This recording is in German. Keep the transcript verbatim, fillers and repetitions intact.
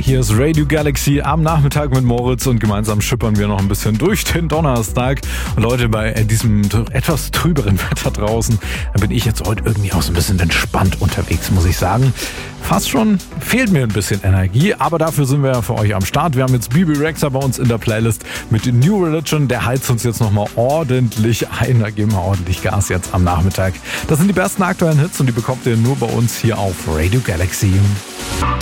Hier ist Radio Galaxy am Nachmittag mit Moritz und gemeinsam schippern wir noch ein bisschen durch den Donnerstag. Und Leute, bei diesem etwas trüberen Wetter draußen, da bin ich jetzt heute irgendwie auch so ein bisschen entspannt unterwegs, muss ich sagen. Fast schon fehlt mir ein bisschen Energie, aber dafür sind wir ja für euch am Start. Wir haben jetzt Bebe Rexha bei uns in der Playlist mit New Religion. Der heizt uns jetzt nochmal ordentlich ein. Da geben wir ordentlich Gas jetzt am Nachmittag. Das sind die besten aktuellen Hits und die bekommt ihr nur bei uns hier auf Radio Galaxy.